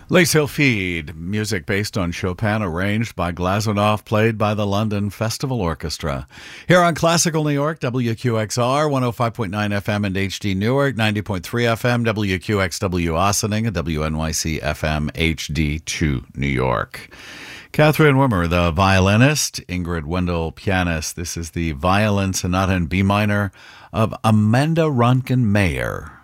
Les Sylphides, music based on Chopin, arranged by Glazunov, played by the London Festival Orchestra. Here on Classical New York, WQXR, 105.9 FM and HD Newark, 90.3 FM, WQXW Ossining, and WNYC FM HD2 New York. Catherine Wimmer, the violinist, Ingrid Wendell, pianist. This is the violin sonata in B minor of Amanda Ronkin Mayer.